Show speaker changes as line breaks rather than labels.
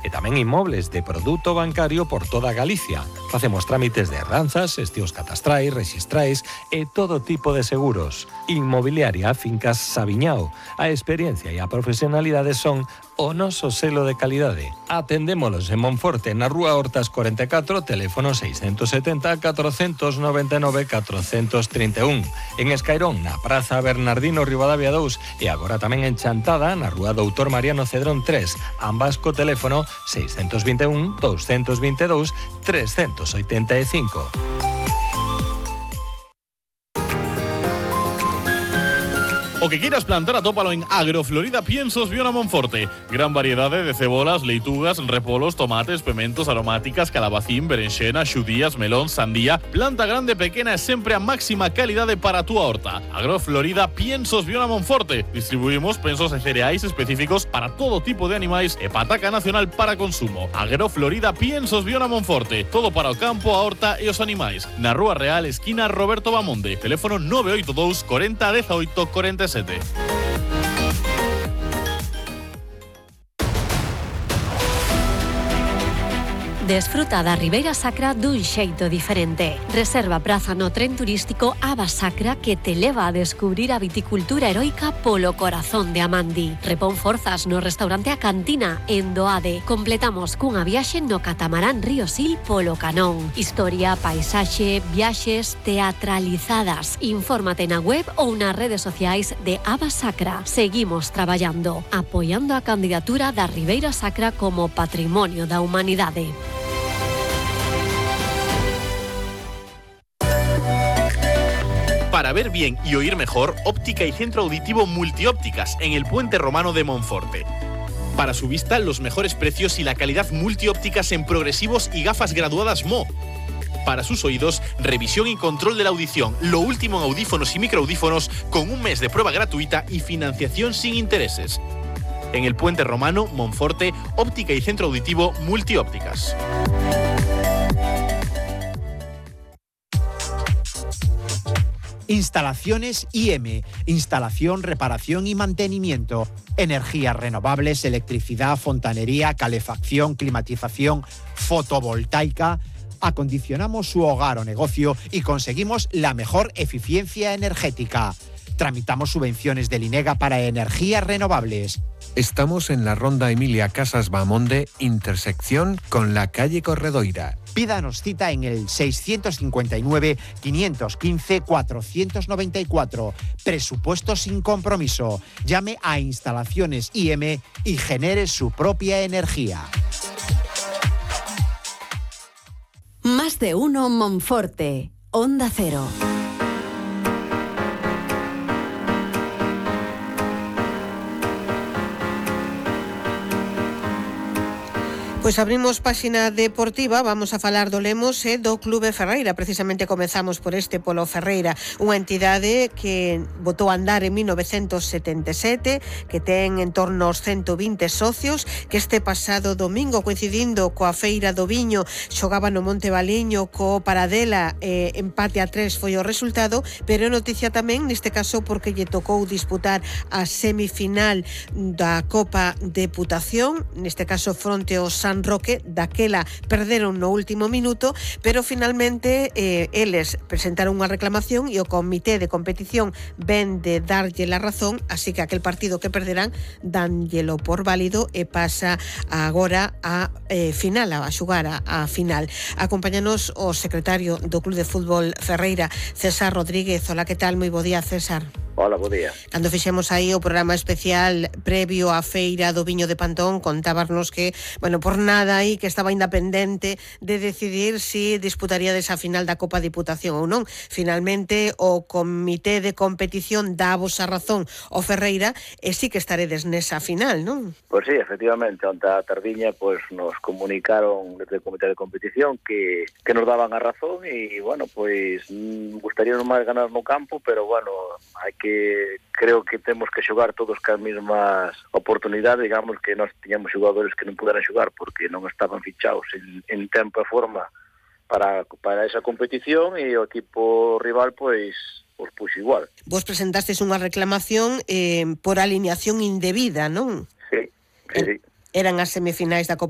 e tamén inmobles de produto bancario por toda Galicia. Facemos trámites de herdanzas, estios catastrais, rexistrais e todo tipo de seguros. Inmobiliaria Fincas Sabiñao. A experiencia e a profesionalidade son o noso selo de calidade. Atendémolos en Monforte, na Rúa Hortas 44, teléfono 670 499 431. En Escairón, na Praza Bernardino Rivadavia 2 e agora tamén en Chantada, na Rúa Doutor Mariano Cedrón 3, ambas co teléfono 621 222 385.
O que quieras plantar, atópalo en Agroflorida Piensos Viona Monforte. Gran variedade de cebolas, leitugas, repolos, tomates, pementos, aromáticas, calabacín, berenxena, xudías, melón, sandía. Planta grande, pequena e sempre a máxima calidade para a túa horta. Agroflorida Piensos Viona Monforte. Distribuímos pensos e cereais específicos para todo tipo de animais e pataca nacional para consumo. Agroflorida Piensos Viona Monforte. Todo para o campo, a horta e os animais. Na Rúa Real, esquina Roberto Bamonde. Teléfono 982 40 18 47.
Desfruta da Ribeira Sacra dun xeito diferente. Reserva praza no tren turístico Aba Sacra que te leva a descubrir a viticultura heroica polo corazón de Amandi. Repón forzas no restaurante A Cantina en Doade. Completamos cunha viaxe no catamarán Río Sil polo Canón. Historia, paisaxe, viaxes teatralizadas. Infórmate na web ou nas redes sociais de Aba Sacra. Seguimos traballando, apoiando a candidatura da Ribeira Sacra como Patrimonio da Humanidade.
Para ver bien y oír mejor, óptica y centro auditivo Multiópticas en el Puente Romano de Monforte. Para su vista, los mejores precios y la calidad Multiópticas en progresivos y gafas graduadas MO. Para sus oídos, revisión y control de la audición, lo último en audífonos y microaudífonos con un mes de prueba gratuita y financiación sin intereses. En el Puente Romano, Monforte, óptica y centro auditivo Multiópticas.
Instalaciones IM, instalación, reparación y mantenimiento, energías renovables, electricidad, fontanería, calefacción, climatización, fotovoltaica. Acondicionamos su hogar o negocio y conseguimos la mejor eficiencia energética. Tramitamos subvenciones del INEGA para energías renovables.
Estamos en la Ronda Emilia Casas Bamonde, intersección con la calle Corredoira.
Pídanos cita en el 659 515 494. Presupuesto sin compromiso. Llame a Instalaciones IM y genere su propia energía.
Más de uno Monforte. Onda Cero.
Pois abrimos páxina deportiva, vamos a falar do Lemos e do Clube Ferreira. Precisamente comezamos por este polo Ferreira, unha entidade que botou a andar en 1977, que ten en torno aos 120 socios, que este pasado domingo, coincidindo coa Feira do Viño, xogaba no Monte Valiño co Paradela, empate a 3 foi o resultado, pero noticia tamén neste caso porque lle tocou disputar a semifinal da Copa Deputación, neste caso fronte ao San Roque, daquela perderon no último minuto, pero finalmente eles presentaron unha reclamación e o comité de competición ven de darlle la razón, así que aquel partido que perderán danllelo por válido e pasa agora a final, a xugar a final. Acompáñanos o secretario do Club de Fútbol Ferreira, César Rodríguez. Hola, que tal? Moi bo día, César.
Hola, bo día.
Cando fixemos aí o programa especial previo á Feira do Viño de Pantón, contábanos que, bueno, por nada aí que estaba independente de decidir si disputaría desa final da Copa Diputación ou non. Finalmente, o comité de competición dávos a razón ao Ferreira e sí que estaredes nesa final, non?
Pois sí, efectivamente, onte a tardiña pues, nos comunicaron desde o comité de competición que nos daban a razón e, bueno, pues gustaríamos máis ganar no campo, pero, bueno, hai que creo que temos que xogar todos ca mesmas oportunidades, digamos que nós tiñamos xogadores que non puderan xogar porque non estaban fichados en tempo e forma para esa competición e o equipo rival pois puxo igual.
Vos presentastes unha reclamación por alineación indebida, non?
Sí.
Eran as semifinais da Copa